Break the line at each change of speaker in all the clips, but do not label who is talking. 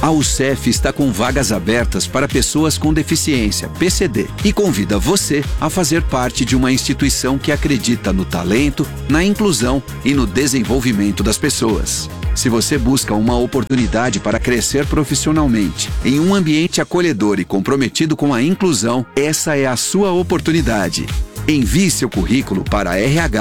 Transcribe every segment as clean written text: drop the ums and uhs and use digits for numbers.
A UCEF está com vagas abertas para pessoas com deficiência, PCD, e convida você a fazer parte de uma instituição que acredita no talento, na inclusão e no desenvolvimento das pessoas. Se você busca uma oportunidade para crescer profissionalmente, em um ambiente acolhedor e comprometido com a inclusão, essa é a sua oportunidade. Envie seu currículo para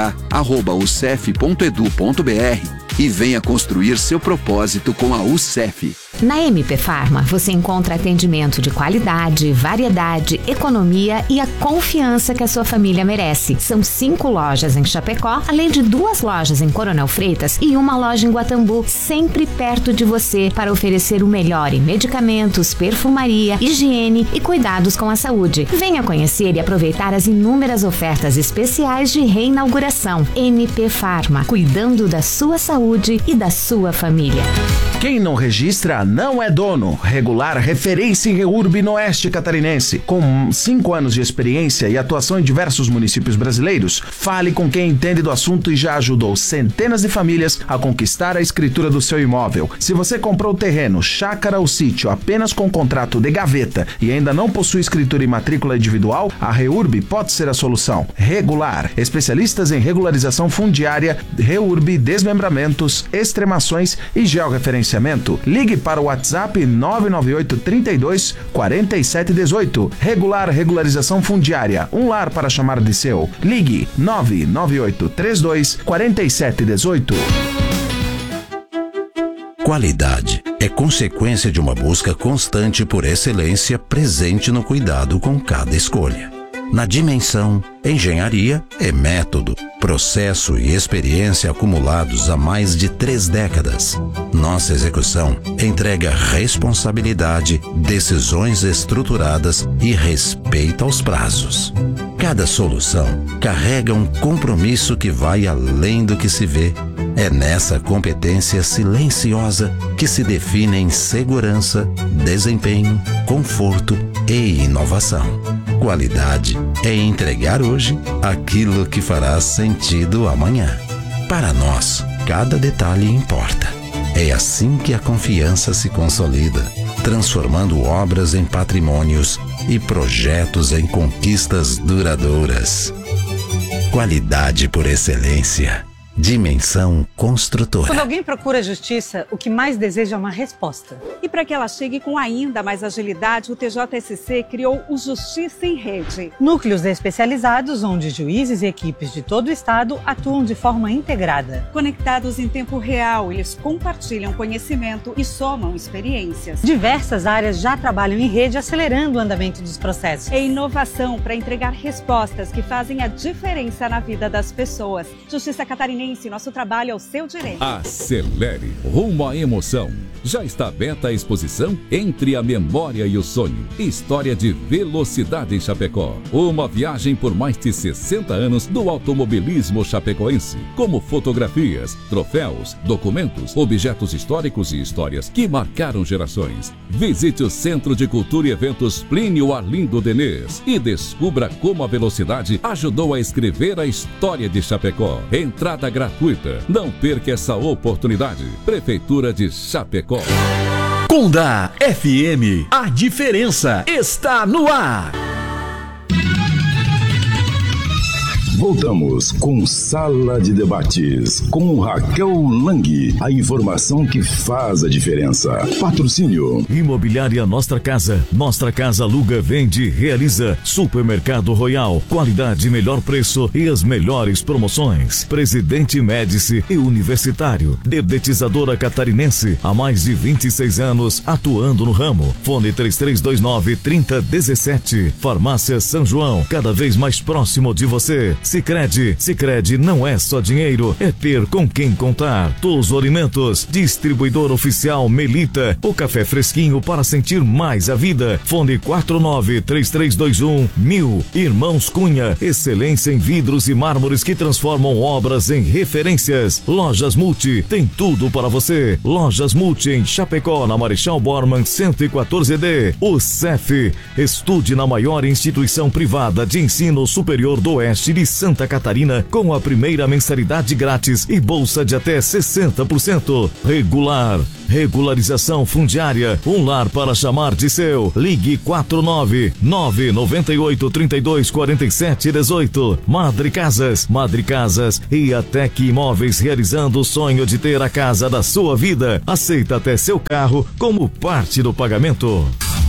rh@ucef.edu.br e venha construir seu propósito com a UCEF.
Na MP Pharma, você encontra atendimento de qualidade, variedade, economia e a confiança que a sua família merece. São 5 lojas em Chapecó, além de 2 lojas em Coronel Freitas e uma loja em Guatambu, sempre perto de você para oferecer o melhor em medicamentos, perfumaria, higiene e cuidados com a saúde. Venha conhecer e aproveitar as inúmeras ofertas especiais de reinauguração. MP Pharma, cuidando da sua saúde e da sua família.
Quem não registra não é dono. Regular, referência em REURB no Oeste Catarinense. Com 5 anos de experiência e atuação em diversos municípios brasileiros, fale com quem entende do assunto e já ajudou centenas de famílias a conquistar a escritura do seu imóvel. Se você comprou terreno, chácara ou sítio apenas com contrato de gaveta e ainda não possui escritura e matrícula individual, a REURB pode ser a solução. Regular, especialistas em regularização fundiária, REURB, desmembramentos, extremações e georreferenciamento. Ligue para o WhatsApp 998 32 47 18. Regularização fundiária. Um lar para chamar de seu. Ligue 998 32 47 18.
Qualidade é consequência de uma busca constante por excelência presente no cuidado com cada escolha. Na Dimensão, engenharia é método, processo e experiência acumulados há mais de 3 décadas. Nossa execução entrega responsabilidade, decisões estruturadas e respeito aos prazos. Cada solução carrega um compromisso que vai além do que se vê. É nessa competência silenciosa que se definem segurança, desempenho, conforto e inovação. Qualidade é entregar hoje aquilo que fará sentido amanhã. Para nós, cada detalhe importa. É assim que a confiança se consolida, transformando obras em patrimônios e projetos em conquistas duradouras. Qualidade por excelência. Dimensão Construtora.
Quando alguém procura justiça, o que mais deseja é uma resposta.
E para que ela chegue com ainda mais agilidade, o TJSC criou o Justiça em Rede.
Núcleos especializados onde juízes e equipes de todo o estado atuam de forma integrada.
Conectados em tempo real, eles compartilham conhecimento e somam experiências.
Diversas áreas já trabalham em rede, acelerando o andamento dos processos.
É inovação para entregar respostas que fazem a diferença na vida das pessoas. Justiça Catarinense. Nosso trabalho é o seu direito.
Acelere rumo à emoção. Já está aberta a exposição Entre a Memória e o Sonho. História de velocidade em Chapecó. Uma viagem por mais de 60 anos do automobilismo chapecoense. Como fotografias, troféus, documentos, objetos históricos e histórias que marcaram gerações. Visite o Centro de Cultura e Eventos Plínio Arlindo Denês e descubra como a velocidade ajudou a escrever a história de Chapecó. Entrada gratuita. Não perca essa oportunidade. Prefeitura de Chapecó.
Conda FM, a diferença está no ar.
Voltamos com Sala de Debates, com Raquel Lang. A informação que faz a diferença. Patrocínio.
Imobiliária Nossa Casa. Nossa Casa aluga, vende, realiza. Supermercado Royal. Qualidade, melhor preço e as melhores promoções. Presidente Médici e Universitário. Dedetizadora Catarinense. Há mais de 26 anos atuando no ramo. Fone 3329-3017. Farmácia São João. Cada vez mais próximo de você. Sicredi não é só dinheiro, é ter com quem contar. Todos os Alimentos, distribuidor oficial Melita, o café fresquinho para sentir mais a vida. Fone 493321-1000. Irmãos Cunha, excelência em vidros e mármores que transformam obras em referências. Lojas Multi, tem tudo para você. Lojas Multi em Chapecó, na Marechal Bormann 114D. O CEF, estude na maior instituição privada de ensino superior do Oeste de Santa Catarina com a primeira mensalidade grátis e bolsa de até 60%. Regular. Regularização fundiária. Um lar para chamar de seu. Ligue 49998324718. Madre Casas e Atec Imóveis, realizando o sonho de ter a casa da sua vida. Aceita até seu carro como parte do pagamento.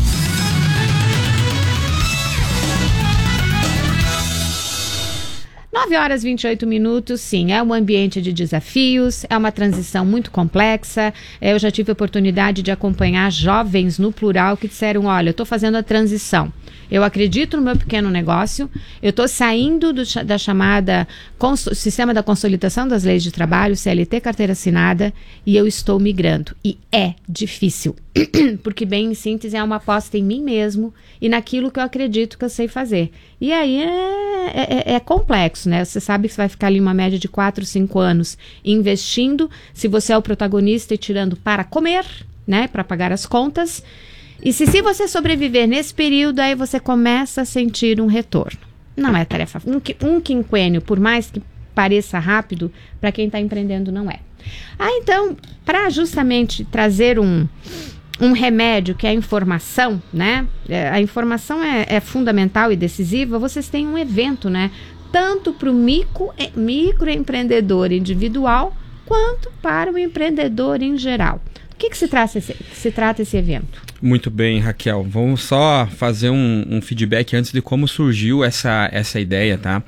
9h28, sim, é um ambiente de desafios, é uma transição muito complexa. Eu já tive a oportunidade de acompanhar jovens no plural que disseram, olha, eu estou fazendo a transição. Eu acredito no meu pequeno negócio, eu estou saindo da chamada Sistema da Consolidação das Leis de Trabalho, CLT Carteira Assinada, e eu estou migrando. E é difícil, porque bem em síntese é uma aposta em mim mesmo e naquilo que eu acredito que eu sei fazer. E aí é complexo, né? Você sabe que você vai ficar ali uma média de 4, 5 anos investindo, se você é o protagonista e tirando para comer, né? Para pagar as contas. E se você sobreviver nesse período, aí você começa a sentir um retorno. Não é tarefa. Um quinquênio, por mais que pareça rápido, para quem está empreendendo não é. Então, para justamente trazer um remédio, que é a informação, né? A informação é fundamental e decisiva. Vocês têm um evento, né? Tanto para o microempreendedor individual, quanto para o empreendedor em geral. O que se trata esse evento?
Muito bem, Raquel. Vamos só fazer um feedback antes de como surgiu essa ideia, tá?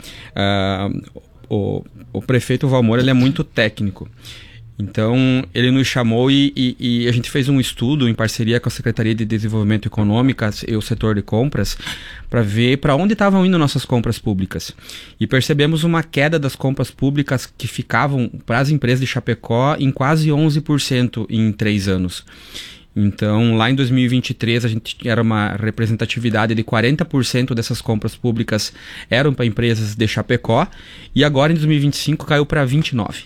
O prefeito Valmor, ele é muito técnico. Então, ele nos chamou e a gente fez um estudo em parceria com a Secretaria de Desenvolvimento Econômico e o setor de compras para ver para onde estavam indo nossas compras públicas. E percebemos uma queda das compras públicas que ficavam para as empresas de Chapecó em quase 11% em 3 anos. Então, lá em 2023, a gente era uma representatividade de 40% dessas compras públicas eram para empresas de Chapecó, e agora em 2025 caiu para 29%.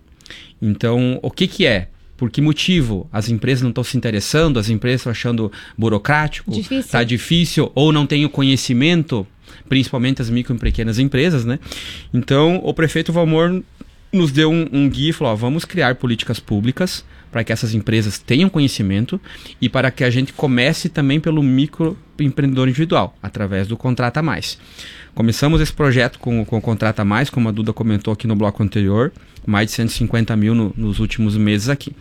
Então, o que é? Por que motivo as empresas não estão se interessando, as empresas estão achando burocrático, está difícil, ou não têm o conhecimento, principalmente as micro e pequenas empresas, né? Então, o prefeito Valmor nos deu um guia e falou, vamos criar políticas públicas para que essas empresas tenham conhecimento e para que a gente comece também pelo microempreendedor individual, através do Contrata Mais. Começamos esse projeto com o Contrata Mais, como a Duda comentou aqui no bloco anterior, mais de 150 mil nos últimos meses aqui.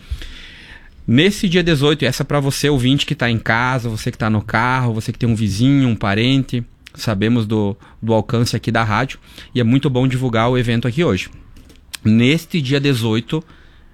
Nesse dia 18, essa para você, ouvinte que está em casa, você que está no carro, você que tem um vizinho, um parente, sabemos do alcance aqui da rádio e é muito bom divulgar o evento aqui hoje. Neste dia 18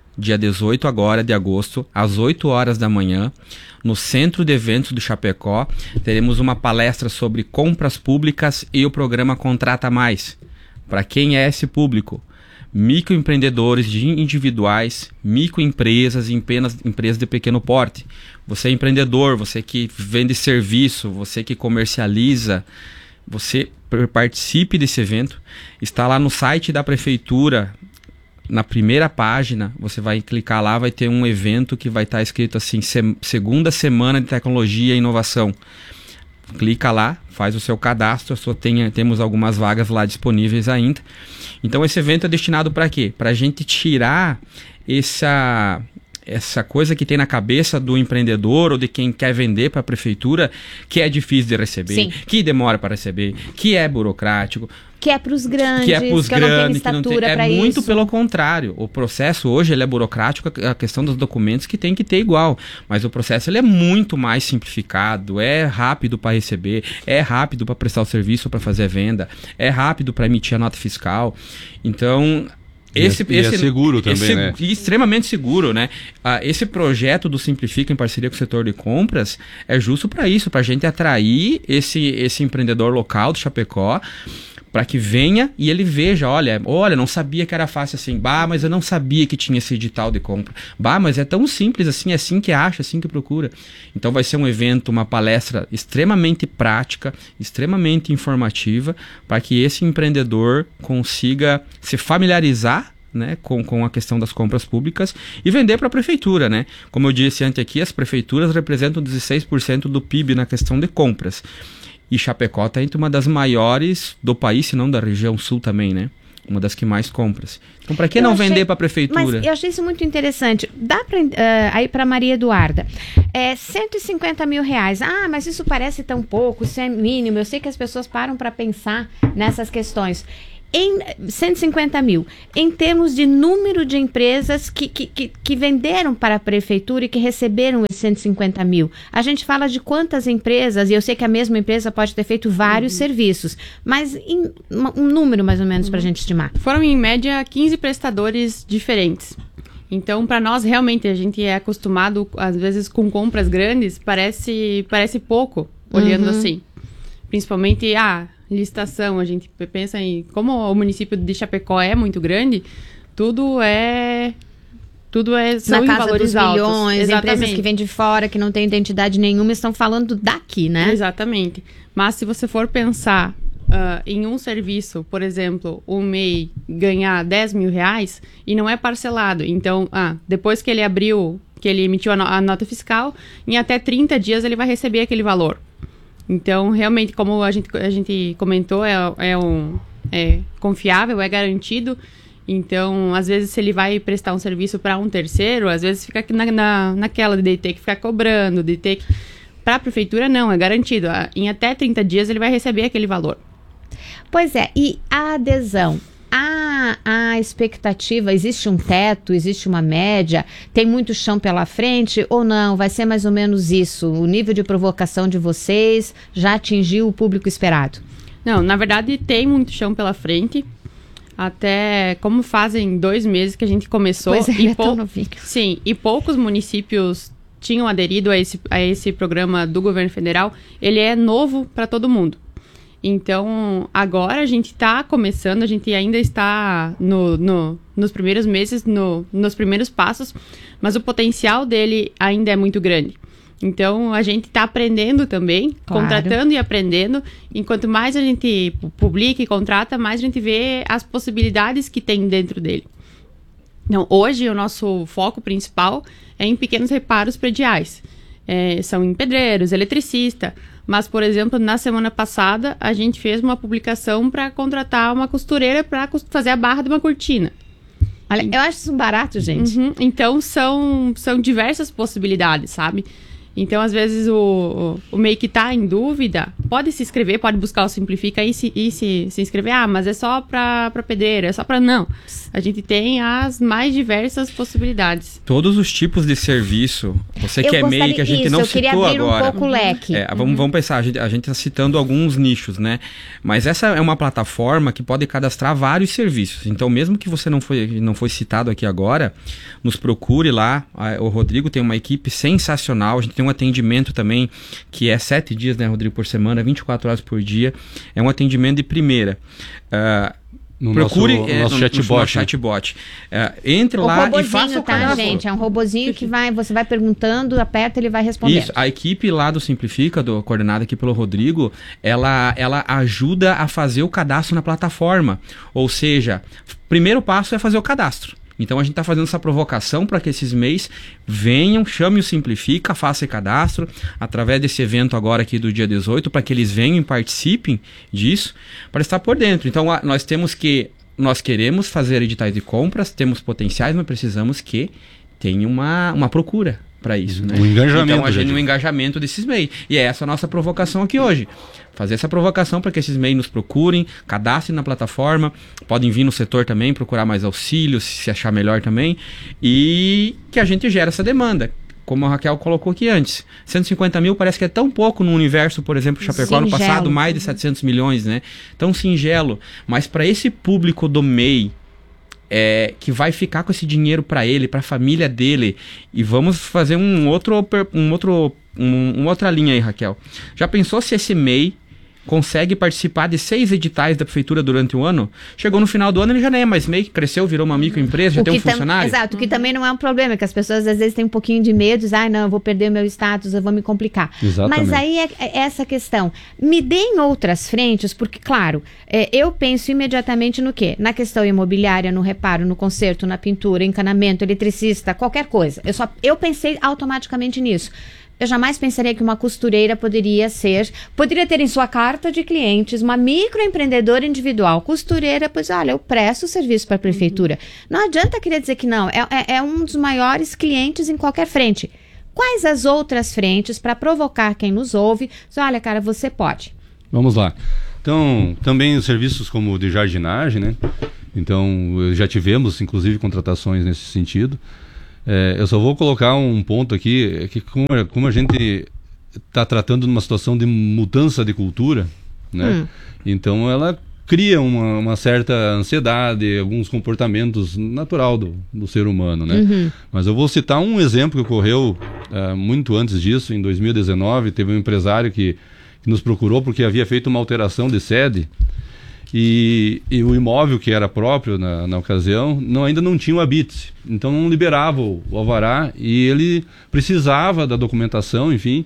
agora de agosto, às 8 horas da manhã, no Centro de Eventos do Chapecó, teremos uma palestra sobre compras públicas e o programa Contrata Mais. Para quem é esse público? Microempreendedores individuais, microempresas e empresas de pequeno porte. Você é empreendedor, você que vende serviço, você que comercializa, você participe desse evento. Está lá no site da Prefeitura. Na primeira página, você vai clicar lá, vai ter um evento que vai estar escrito assim, segunda semana de tecnologia e inovação. Clica lá, faz o seu cadastro, temos algumas vagas lá disponíveis ainda. Então esse evento é destinado para quê? Para a gente tirar essa coisa que tem na cabeça do empreendedor ou de quem quer vender para a prefeitura, que é difícil de receber, sim, que demora para receber, que é burocrático.
Que é para os grandes, que não tem estatura para isso.
É muito pelo contrário. O processo hoje ele é burocrático, a questão dos documentos que tem que ter igual. Mas o processo ele é muito mais simplificado, é rápido para receber, é rápido para prestar o serviço, para fazer a venda, é rápido para emitir a nota fiscal. Então... Esse é seguro também, né? Extremamente seguro, né? Esse projeto do Simplifica em parceria com o setor de compras é justo para isso, para a gente atrair esse empreendedor local do Chapecó, para que venha e ele veja, olha, não sabia que era fácil assim, mas eu não sabia que tinha esse edital de compra, mas é tão simples assim, é assim que acha, assim que procura. Então vai ser um evento, uma palestra extremamente prática, extremamente informativa, para que esse empreendedor consiga se familiarizar, né, com a questão das compras públicas e vender para a prefeitura, né? Como eu disse antes aqui, as prefeituras representam 16% do PIB na questão de compras. E Chapecó está entre uma das maiores do país, se não da região sul também, né? Uma das que mais compras. Então, para que não vender para a prefeitura?
Mas eu achei isso muito interessante. Dá para aí para Maria Eduarda. 150 mil reais. Ah, mas isso parece tão pouco, isso é mínimo. Eu sei que as pessoas param para pensar nessas questões. Em 150 mil, em termos de número de empresas que venderam para a prefeitura e que receberam esses 150 mil, a gente fala de quantas empresas, e eu sei que a mesma empresa pode ter feito vários serviços, mas um número mais ou menos para a gente estimar.
Foram em média 15 prestadores diferentes. Então, para nós, realmente, a gente é acostumado, às vezes, com compras grandes, parece pouco, olhando assim. Principalmente, licitação, a gente pensa em como o município de Chapecó é muito grande, tudo são
na
em
casa
valores
dos
altos.
Milhões,
Exatamente.
empresas que vêm de fora, que não têm identidade nenhuma, estão falando daqui, né?
Exatamente. Mas se você for pensar em um serviço, por exemplo, o MEI ganhar 10 mil reais e não é parcelado, então, depois que ele emitiu a nota fiscal, em até 30 dias ele vai receber aquele valor. Então, realmente, como a gente comentou, é confiável, é garantido. Então, às vezes, se ele vai prestar um serviço para um terceiro, às vezes fica naquela de ter que ficar cobrando, de ter que... Para a prefeitura, não, é garantido. Em até 30 dias ele vai receber aquele valor.
Pois é, e a adesão? A expectativa, existe um teto, existe uma média, tem muito chão pela frente ou não? Vai ser mais ou menos isso? O nível de provocação de vocês já atingiu o público esperado?
Não, na verdade tem muito chão pela frente. Até como fazem 2 meses que a gente começou.
Pois é, tão novinho.
Sim, e poucos municípios tinham aderido a esse programa do governo federal. Ele é novo para todo mundo. Então, agora a gente está começando, a gente ainda está nos primeiros meses, nos primeiros passos, mas o potencial dele ainda é muito grande. Então, a gente está aprendendo também, contratando e aprendendo. Enquanto mais a gente publica e contrata, mais a gente vê as possibilidades que tem dentro dele. Então, hoje, o nosso foco principal é em pequenos reparos prediais. São em pedreiros, eletricista. Mas, por exemplo, na semana passada, a gente fez uma publicação para contratar uma costureira para fazer a barra de uma cortina.
Olha, eu acho isso barato, gente.
Então, são diversas possibilidades, sabe? Então, às vezes, o MEI que está em dúvida, pode se inscrever, pode buscar o Simplifica e se inscrever. Mas é só para pedreiro, é só para... Não. A gente tem as mais diversas possibilidades.
Todos os tipos de serviço. Você que é MEI, que a gente não citou agora.
Eu queria abrir um pouco o leque.
Vamos pensar, a gente está citando alguns nichos, né? Mas essa é uma plataforma que pode cadastrar vários serviços. Então, mesmo que você não foi citado aqui agora, nos procure lá. O Rodrigo tem uma equipe sensacional. A gente tem um atendimento também que é 7 dias, né, Rodrigo, por semana, 24 horas por dia. É um atendimento de primeira. Procure
nosso
chatbot. Entre lá e faça o cadastro.
Gente? É um robozinho que você vai perguntando, aperta, ele vai respondendo.
Isso, a equipe lá do Simplifica, coordenada aqui pelo Rodrigo, ela ajuda a fazer o cadastro na plataforma. Ou seja, primeiro passo é fazer o cadastro. Então a gente está fazendo essa provocação para que esses MEIs venham, chame o Simplifica, faça esse cadastro, através desse evento agora aqui do dia 18, para que eles venham e participem disso, para estar por dentro. Então nós queremos fazer editais de compras, temos potenciais, mas precisamos que tenha uma procura para isso, né?
Um engajamento.
Então, um engajamento desses MEI. E é essa a nossa provocação aqui hoje. Fazer essa provocação para que esses MEI nos procurem, cadastrem na plataforma, podem vir no setor também, procurar mais auxílio, se achar melhor também, e que a gente gera essa demanda. Como a Raquel colocou aqui antes, 150 mil parece que é tão pouco no universo, por exemplo, Chapecó no passado, mais de 700 milhões, né? Tão singelo. Mas para esse público do MEI, que vai ficar com esse dinheiro para ele, para a família dele, e vamos fazer uma outra linha aí, Raquel. Já pensou se esse MEI consegue participar de 6 editais da prefeitura durante o ano? Chegou no final do ano, ele já nem é mais MEI, cresceu, virou uma microempresa, já tem um funcionário.
Exato, o que também não é um problema, que as pessoas às vezes têm um pouquinho de medo, dizem, não, eu vou perder meu status, eu vou me complicar.
Exatamente.
Mas aí é essa questão. Me deem outras frentes, porque, claro, eu penso imediatamente no quê? Na questão imobiliária, no reparo, no conserto, na pintura, encanamento, eletricista, qualquer coisa. Eu pensei automaticamente nisso. Eu jamais pensaria que uma costureira poderia ter em sua carta de clientes uma microempreendedora individual. Costureira, pois olha, eu presto serviço para a prefeitura. Não adianta querer dizer que não. É um dos maiores clientes em qualquer frente. Quais as outras frentes para provocar quem nos ouve? Olha, cara, você pode.
Vamos lá. Então, também os serviços como o de jardinagem, né? Então, já tivemos, inclusive, contratações nesse sentido. Eu só vou colocar um ponto aqui, que como a gente está tratando de uma situação de mudança de cultura, né? Então ela cria uma certa ansiedade, alguns comportamentos natural do ser humano, né? Mas eu vou citar um exemplo que ocorreu muito antes disso, em 2019, teve um empresário que nos procurou porque havia feito uma alteração de sede. E o imóvel que era próprio na ocasião ainda não tinha o habite, então não liberava o alvará e ele precisava da documentação, enfim,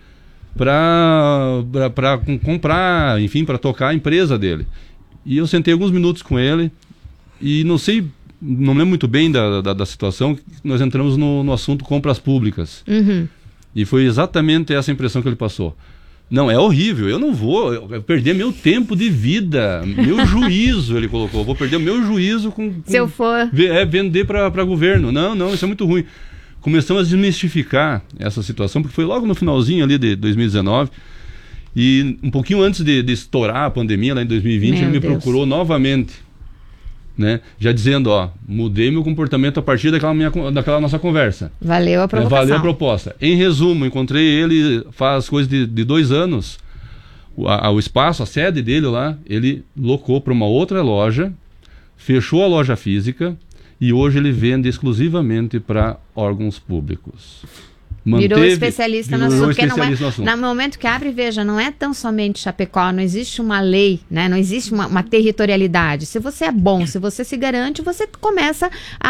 para comprar, enfim, para tocar a empresa dele. E eu sentei alguns minutos com ele e não lembro muito bem da situação, nós entramos no assunto compras públicas. E foi exatamente essa impressão que ele passou. Não, é horrível, eu não vou perder meu tempo de vida, meu juízo, ele colocou, vou perder o meu juízo
se eu for
vender para governo. Não, isso é muito ruim. Começamos a desmistificar essa situação, porque foi logo no finalzinho ali de 2019, e um pouquinho antes de estourar a pandemia, lá em 2020, ele me procurou novamente, né? Já dizendo, mudei meu comportamento a partir daquela nossa conversa.
Valeu a provocação.
Valeu a proposta. Em resumo, encontrei ele faz coisa de 2 anos, o espaço, a sede dele lá, ele locou para uma outra loja, fechou a loja física e hoje ele vende exclusivamente para órgãos públicos.
Virou especialista no assunto, porque no momento que abre, veja, não é tão somente Chapecó, não existe uma lei, né? Não existe uma territorialidade. Se você é bom, se você se garante, você começa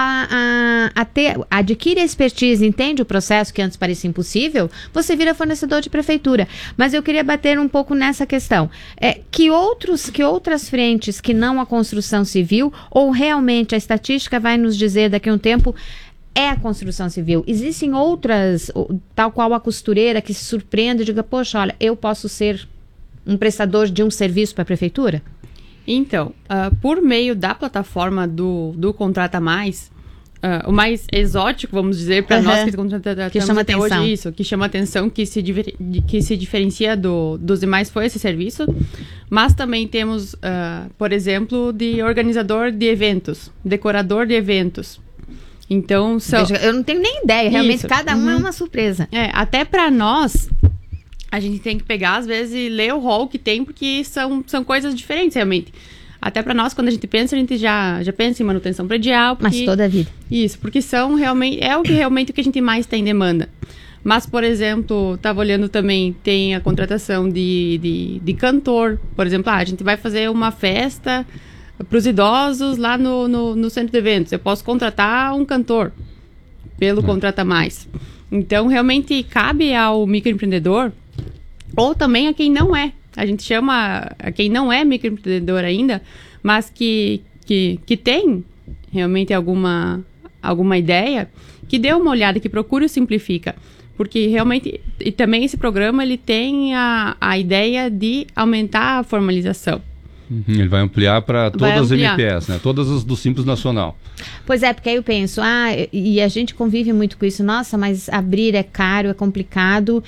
adquire a expertise, entende o processo que antes parecia impossível, você vira fornecedor de prefeitura. Mas eu queria bater um pouco nessa questão. Que outras frentes que não a construção civil, ou realmente a estatística vai nos dizer daqui a um tempo, é a construção civil. Existem outras, tal qual a costureira, que se surpreende e diga, poxa, olha, eu posso ser um prestador de um serviço para a prefeitura?
Então, por meio da plataforma do Contrata Mais, o mais exótico, vamos dizer, para nós que chama atenção hoje, isso, que chama atenção, que se diferencia dos demais, foi esse serviço. Mas também temos, por exemplo, de organizador de eventos, decorador de eventos. Então,
eu não tenho nem ideia, realmente cada um é uma surpresa.
Até para nós, a gente tem que pegar, às vezes, e ler o rol que tem, porque são coisas diferentes, realmente. Até para nós, quando a gente já pensa em manutenção predial.
Mas toda a vida.
Isso, porque são realmente, realmente o que a gente mais tem demanda. Mas, por exemplo, estava olhando também, tem a contratação de cantor. Por exemplo, a gente vai fazer uma festa para os idosos lá no centro de eventos. Eu posso contratar um cantor pelo Contrata Mais. Então, realmente, cabe ao microempreendedor ou também a quem não é. A gente chama a quem não é microempreendedor ainda, mas que tem realmente alguma ideia, que dê uma olhada, que procure o Simplifica. Porque realmente, e também esse programa, ele tem a ideia de aumentar a formalização.
Ele vai ampliar para todas as MPS, né? Todas as do Simples Nacional.
Pois é, porque aí eu penso, e a gente convive muito com isso, nossa, mas abrir é caro, é complicado,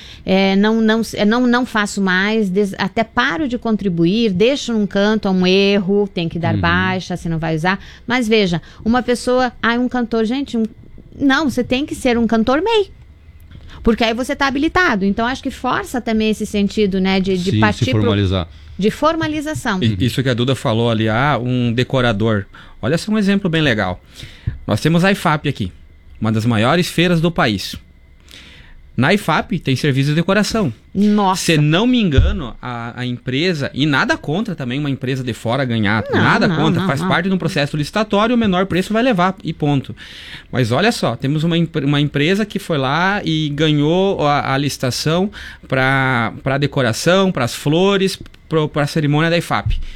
não faço mais, até paro de contribuir, deixo num canto, um erro, tem que dar baixa, você não vai usar. Mas veja, uma pessoa, um cantor, gente, não, você tem que ser um cantor MEI. Porque aí você está habilitado. Então, acho que força também esse sentido, né? De partir
se formalizar.
De formalização.
Isso que a Duda falou ali, um decorador. Olha só um exemplo bem legal. Nós temos a IFAP aqui, uma das maiores feiras do país. Na IFAP tem serviço de decoração.
Nossa.
Se não me engano, a empresa, e nada contra também uma empresa de fora ganhar, faz parte de um processo licitatório, o menor preço vai levar e ponto. Mas olha só, temos uma empresa que foi lá e ganhou a licitação para decoração, para as flores, para a cerimônia da IFAP.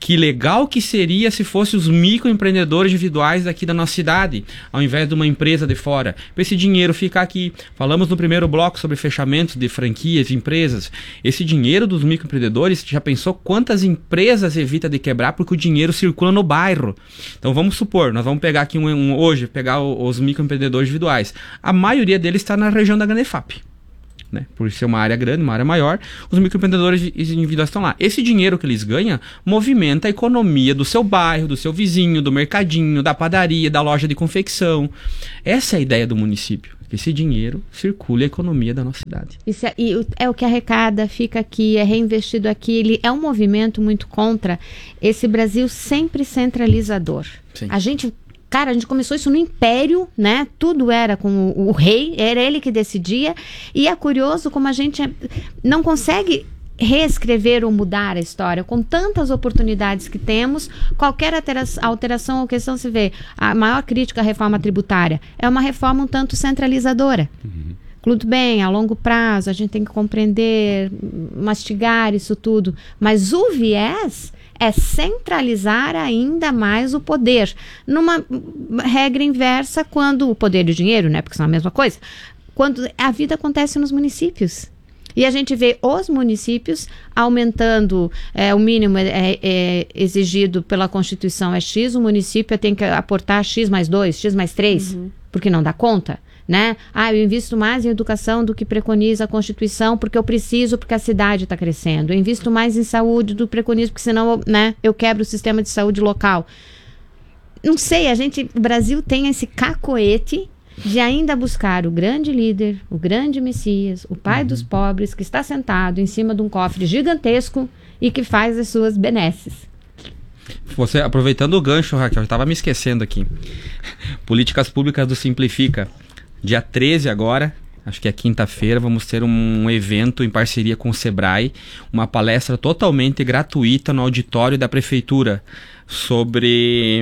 Que legal que seria se fosse os microempreendedores individuais daqui da nossa cidade, ao invés de uma empresa de fora. Para esse dinheiro ficar aqui. Falamos no primeiro bloco sobre fechamentos de franquias, de empresas. Esse dinheiro dos microempreendedores, já pensou quantas empresas evita de quebrar porque o dinheiro circula no bairro? Então vamos supor, nós vamos pegar aqui hoje, pegar os microempreendedores individuais. A maioria deles está na região da Ganefap. Né? Por ser uma área grande, uma área maior, os microempreendedores individuais estão lá. Esse dinheiro que eles ganham movimenta a economia do seu bairro, do seu vizinho, do mercadinho, da padaria, da loja de confecção. Essa é a ideia do município, que esse dinheiro circule a economia da nossa cidade.
Isso é o que arrecada, fica aqui, é reinvestido aqui. Ele é um movimento muito contra esse Brasil sempre centralizador.
Sim.
A gente começou isso no Império, né? Tudo era com o rei, era ele que decidia. E é curioso como a gente não consegue reescrever ou mudar a história com tantas oportunidades que temos. Qualquer alteração ou questão, se vê, a maior crítica à reforma tributária é uma reforma um tanto centralizadora. Tudo bem, a longo prazo a gente tem que compreender, mastigar isso tudo, mas o viés é centralizar ainda mais o poder, numa regra inversa, quando o poder e o dinheiro, né, porque são a mesma coisa, quando a vida acontece nos municípios. E a gente vê os municípios aumentando, o mínimo exigido pela Constituição é X, o município tem que aportar X mais 2, X mais 3, porque não dá conta. Né? Eu invisto mais em educação do que preconiza a Constituição, porque eu preciso, porque a cidade está crescendo. Eu invisto mais em saúde do que preconizo, porque senão, né, eu quebro o sistema de saúde local. Não sei, o Brasil tem esse cacoete de ainda buscar o grande líder, o grande Messias, o pai dos pobres, que está sentado em cima de um cofre gigantesco e que faz as suas benesses.
Você, aproveitando o gancho, Raquel, eu estava me esquecendo aqui. Políticas Públicas do Simplifica. Dia 13 agora, acho que é quinta-feira, vamos ter um evento em parceria com o Sebrae, uma palestra totalmente gratuita no auditório da Prefeitura sobre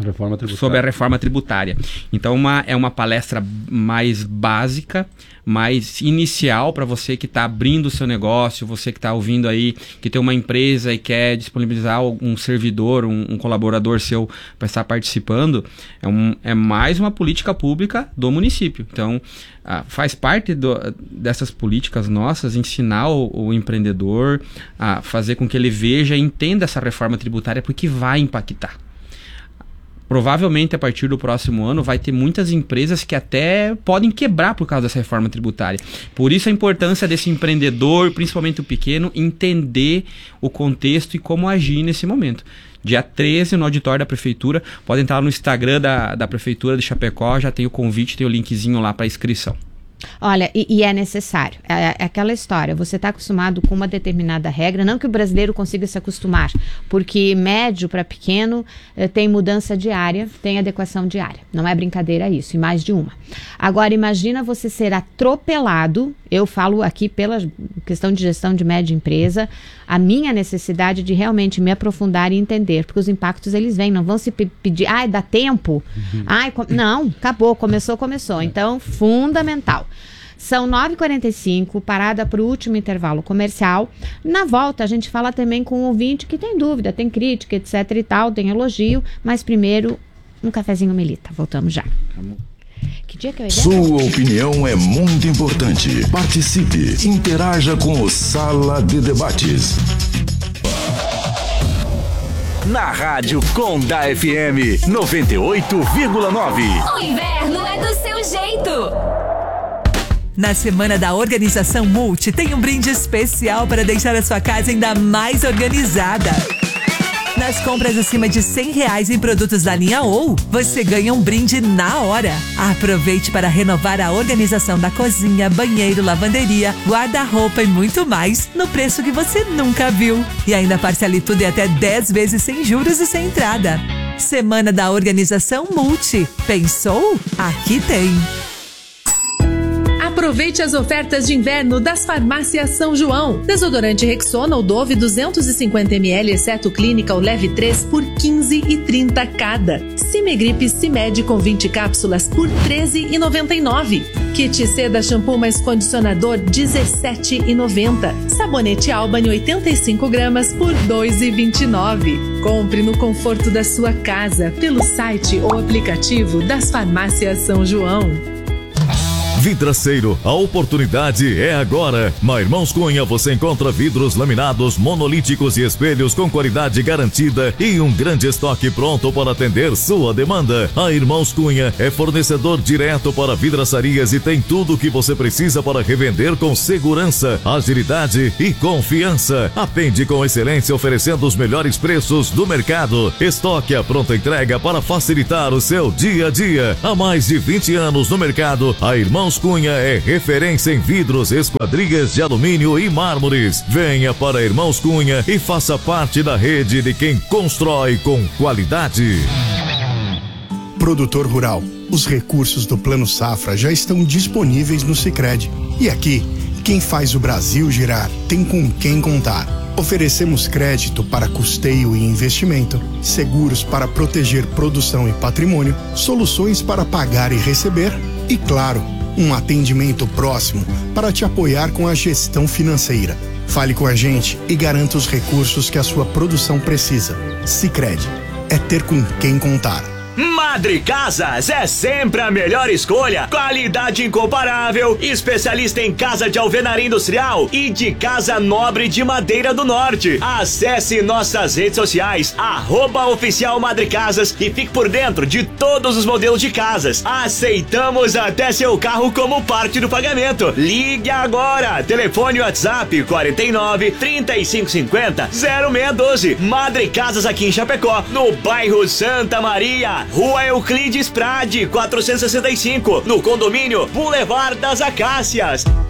a reforma tributária. Então é uma palestra mais básica, mais inicial para você que está abrindo o seu negócio, você que está ouvindo aí, que tem uma empresa e quer disponibilizar um servidor, um colaborador seu para estar participando. É mais uma política pública do município. Então faz parte dessas políticas nossas ensinar o empreendedor a fazer com que ele veja e entenda essa reforma tributária, porque vai impactar. Provavelmente a partir do próximo ano vai ter muitas empresas que até podem quebrar por causa dessa reforma tributária. Por isso a importância desse empreendedor, principalmente o pequeno, entender o contexto e como agir nesse momento. Dia 13 no auditório da Prefeitura, pode entrar no Instagram da Prefeitura de Chapecó, já tem o convite, tem o linkzinho lá para inscrição.
Olha, e é necessário, é aquela história, você está acostumado com uma determinada regra, não que o brasileiro consiga se acostumar, porque médio para pequeno tem mudança diária, tem adequação diária, não é brincadeira isso, e mais de uma. Agora imagina você ser atropelado, eu falo aqui pela questão de gestão de média empresa, a minha necessidade de realmente me aprofundar e entender, porque os impactos eles vêm, não vão se pedir, dá tempo, não, acabou, começou, então fundamental. São 9h45, parada para o último intervalo comercial. Na volta, a gente fala também com o ouvinte que tem dúvida, tem crítica, etc e tal, tem elogio. Mas primeiro, um cafezinho Melita. Voltamos já. Que dia que eu ia?
Sua opinião é muito importante. Participe, interaja com o Sala de Debates.
Na Rádio Conda FM 98,9.
O inverno é do seu jeito.
Na semana da Organização Multi, tem um brinde especial para deixar a sua casa ainda mais organizada. Nas compras acima de R$100 em produtos da linha OU, você ganha um brinde na hora. Aproveite para renovar a organização da cozinha, banheiro, lavanderia, guarda-roupa e muito mais no preço que você nunca viu. E ainda parcele tudo em até 10 vezes sem juros e sem entrada. Semana da Organização Multi. Pensou? Aqui tem. Aproveite as ofertas de inverno das farmácias São João. Desodorante Rexona ou Dove 250ml, exceto Clínica ou Leve 3 por R$15,30 cada. Cimegripe Cimed com 20 cápsulas por R$13,99. Kit Seda Shampoo mais Condicionador R$17,90. Sabonete Albany 85 gramas por R$2,29. Compre no conforto da sua casa pelo site ou aplicativo das farmácias São João.
Vidraceiro, a oportunidade é agora. Na Irmãos Cunha você encontra vidros laminados, monolíticos e espelhos com qualidade garantida e um grande estoque pronto para atender sua demanda. A Irmãos Cunha é fornecedor direto para vidraçarias e tem tudo o que você precisa para revender com segurança, agilidade e confiança. Atende com excelência oferecendo os melhores preços do mercado. Estoque à pronta entrega para facilitar o seu dia a dia. Há mais de 20 anos no mercado, a Irmãos Cunha é referência em vidros, esquadrias de alumínio e mármores. Venha para Irmãos Cunha e faça parte da rede de quem constrói com qualidade.
Produtor rural, os recursos do Plano Safra já estão disponíveis no Sicredi. E aqui, quem faz o Brasil girar tem com quem contar. Oferecemos crédito para custeio e investimento, seguros para proteger produção e patrimônio, soluções para pagar e receber e, claro, um atendimento próximo para te apoiar com a gestão financeira. Fale com a gente e garanta os recursos que a sua produção precisa. Sicredi, é ter com quem contar.
Madre Casas é sempre a melhor escolha. Qualidade incomparável, especialista em casa de alvenaria industrial e de casa nobre de madeira do norte. Acesse nossas redes sociais, @oficial Madre Casas e fique por dentro de todos os modelos de casas. Aceitamos até seu carro como parte do pagamento. Ligue agora, telefone WhatsApp 49 3550 0612. Madre Casas aqui em Chapecó, no bairro Santa Maria, Rua Euclides Prade, 465, no condomínio Boulevard das Acácias.